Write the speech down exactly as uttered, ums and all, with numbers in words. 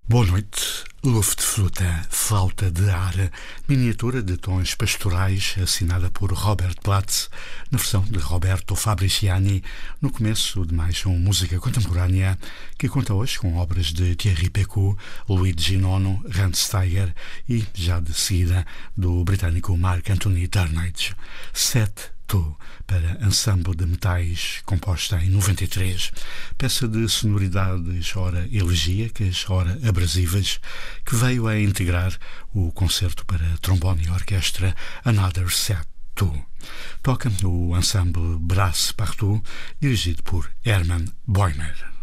Boa noite. Luftflöte, flauta de ar, miniatura de tons pastorais, assinada por Robert Platz, na versão de Roberto Fabriciani, no começo de mais uma música contemporânea, que conta hoje com obras de Thierry Pécaud, Luigi Nono, Hans Steiger e, já de seguida, do britânico Mark Anthony Turnage. Set To, para ensemble de metais, composta em noventa e três, peça de sonoridades ora elegíacas, ora abrasivas, que veio a integrar o concerto para trombone e orquestra Another Set To. Toca o ensemble Brass Partout, dirigido por Hermann Bäumer.